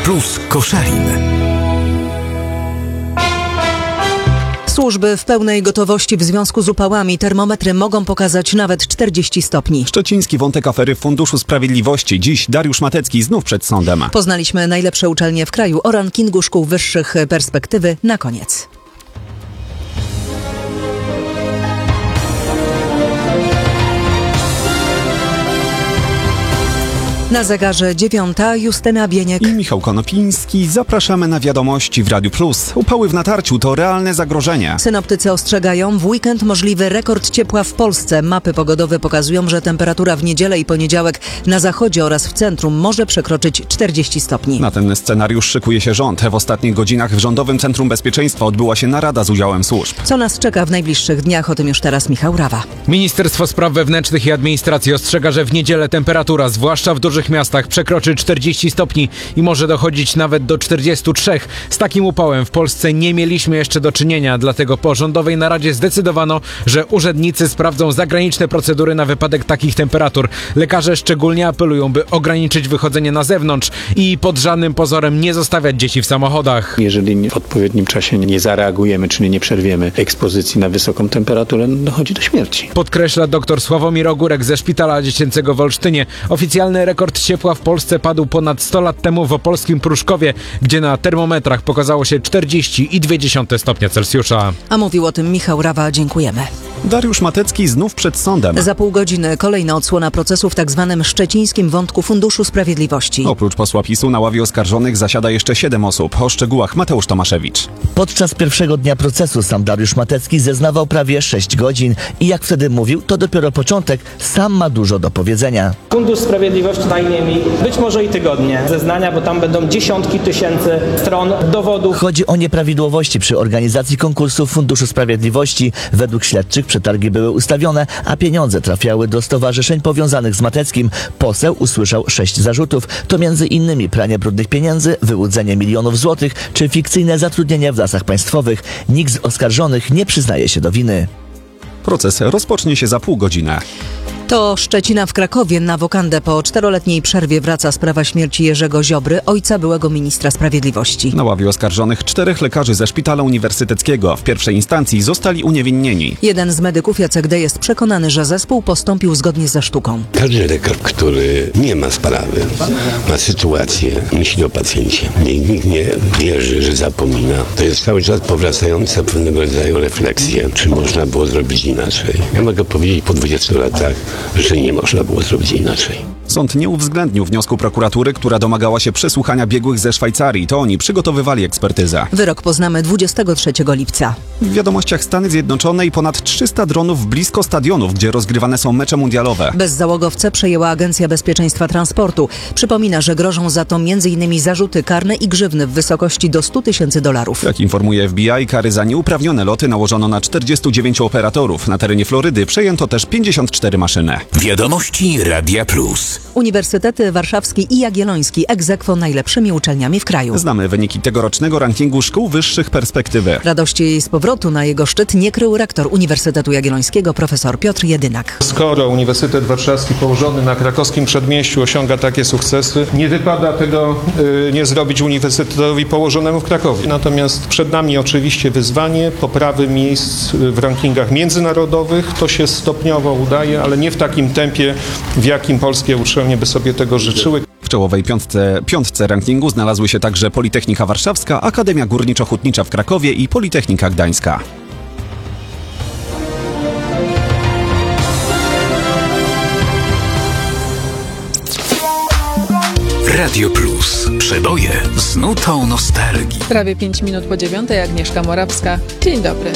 Plus Koszalin. Służby w pełnej gotowości w związku z upałami. Termometry mogą pokazać nawet 40 stopni. Szczeciński wątek afery w Funduszu Sprawiedliwości. Dziś Dariusz Matecki znów przed sądem. Poznaliśmy najlepsze uczelnie w kraju o rankingu szkół wyższych. Perspektywy na koniec. Na zegarze 9. Justyna Bieniek i Michał Konopiński. Zapraszamy na wiadomości w Radiu Plus. Upały w natarciu to realne zagrożenie. Synoptycy ostrzegają, w weekend możliwy rekord ciepła w Polsce. Mapy pogodowe pokazują, że temperatura w niedzielę i poniedziałek na zachodzie oraz w centrum może przekroczyć 40 stopni. Na ten scenariusz szykuje się rząd. W ostatnich godzinach w Rządowym Centrum Bezpieczeństwa odbyła się narada z udziałem służb. Co nas czeka w najbliższych dniach? O tym już teraz Michał Rawa. Ministerstwo Spraw Wewnętrznych i Administracji ostrzega, że w niedzielę temperatura, zwłaszcza w dużych miastach, przekroczy 40 stopni i może dochodzić nawet do 43. Z takim upałem w Polsce nie mieliśmy jeszcze do czynienia, dlatego po rządowej naradzie zdecydowano, że urzędnicy sprawdzą zagraniczne procedury na wypadek takich temperatur. Lekarze szczególnie apelują, by ograniczyć wychodzenie na zewnątrz i pod żadnym pozorem nie zostawiać dzieci w samochodach. Jeżeli w odpowiednim czasie nie zareagujemy, czyli nie przerwiemy ekspozycji na wysoką temperaturę, dochodzi do śmierci. Podkreśla dr Sławomir Ogórek ze Szpitala Dziecięcego w Olsztynie. Oficjalny rekord ciepła w Polsce padł ponad 100 lat temu w opolskim Pruszkowie, gdzie na termometrach pokazało się 40,2 stopnia Celsjusza. A mówił o tym Michał Rawa. Dziękujemy. Dariusz Matecki znów przed sądem. Za pół godziny kolejna odsłona procesu w tzw. szczecińskim wątku Funduszu Sprawiedliwości. Oprócz posła PiS-u na ławie oskarżonych zasiada jeszcze 7 osób. O szczegółach Mateusz Tomaszewicz. Podczas pierwszego dnia procesu sam Dariusz Matecki zeznawał prawie 6 godzin i jak wtedy mówił, to dopiero początek, sam ma dużo do powiedzenia. Fundusz Sprawiedliwości daje mi być może i tygodnie zeznania, bo tam będą dziesiątki tysięcy stron dowodów. Chodzi o nieprawidłowości przy organizacji konkursu Funduszu Sprawiedliwości. Według śledczych przetargi były ustawione, a pieniądze trafiały do stowarzyszeń powiązanych z Mateckim. Poseł usłyszał 6 zarzutów. To m.in. pranie brudnych pieniędzy, wyłudzenie milionów złotych czy fikcyjne zatrudnienie w Lasach Państwowych. Nikt z oskarżonych nie przyznaje się do winy. Proces rozpocznie się za pół godziny. To Szczecina w Krakowie. Na wokandę po 4-letniej przerwie wraca sprawa śmierci Jerzego Ziobry, ojca byłego ministra sprawiedliwości. Na ławie oskarżonych 4 lekarzy ze Szpitala Uniwersyteckiego. W pierwszej instancji zostali uniewinnieni. Jeden z medyków, Jacek D., jest przekonany, że zespół postąpił zgodnie ze sztuką. Każdy lekarz, który nie ma sprawy, ma sytuację, myśli o pacjencie. Nikt nie wierzy, że zapomina. To jest cały czas powracająca pewnego rodzaju refleksja, czy można było zrobić inaczej. Ja mogę powiedzieć po 20 latach, że nie można było zrobić inaczej. Sąd nie uwzględnił wniosku prokuratury, która domagała się przesłuchania biegłych ze Szwajcarii. To oni przygotowywali ekspertyzę. Wyrok poznamy 23 lipca. W wiadomościach Stany Zjednoczone i ponad 300 dronów blisko stadionów, gdzie rozgrywane są mecze mundialowe. Bezzałogowce przejęła Agencja Bezpieczeństwa Transportu. Przypomina, że grożą za to m.in. zarzuty karne i grzywny w wysokości do $100,000. Jak informuje FBI, kary za nieuprawnione loty nałożono na 49 operatorów. Na terenie Florydy przejęto też 54 maszyny. Wiadomości Radia Plus. Uniwersytety Warszawski i Jagielloński ex aequo najlepszymi uczelniami w kraju. Znamy wyniki tegorocznego rankingu szkół wyższych Perspektywy. Radości jej z powrotu na jego szczyt nie krył rektor Uniwersytetu Jagiellońskiego profesor Piotr Jedynak. Skoro Uniwersytet Warszawski położony na krakowskim przedmieściu osiąga takie sukcesy, nie wypada tego nie zrobić uniwersytetowi położonemu w Krakowie. Natomiast przed nami oczywiście wyzwanie poprawy miejsc w rankingach międzynarodowych. To się stopniowo udaje, ale nie w takim tempie, w jakim polskie uczelnie by sobie tego życzyły. W czołowej piątce rankingu znalazły się także Politechnika Warszawska, Akademia Górniczo-Hutnicza w Krakowie i Politechnika Gdańska. Radio Plus. Przeboje z nutą nostalgii. Prawie 5 minut po 9:00. Agnieszka Morawska. Dzień dobry.